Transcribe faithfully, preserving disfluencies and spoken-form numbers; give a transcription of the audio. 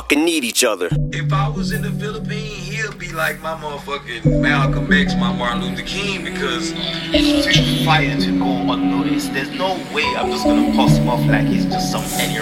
fucking need each other. If I was in the Philippines, he'll be like my motherfucking Malcolm X, my Martin Luther King, because it's too fire to go unnoticed. There's no way I'm just gonna post him off like he's just some any